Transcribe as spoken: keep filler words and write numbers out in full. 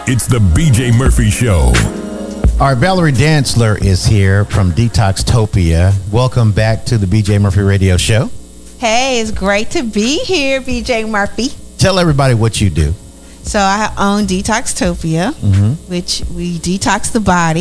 It's the B J Murphy Show. All right, Valerie Dantzler is here from Detoxtopia. Welcome back to the B J Murphy Radio Show. Hey, it's great to be here, B J Murphy. Tell everybody what you do. So I own Detoxtopia, mm-hmm. which we detox the body.